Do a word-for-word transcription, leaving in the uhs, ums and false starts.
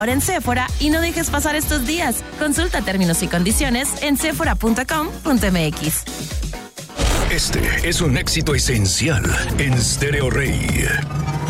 Ahora en Sephora y no dejes pasar estos días. Consulta términos y condiciones en sephora punto com punto m x. Este es un éxito esencial en Stereo Rey.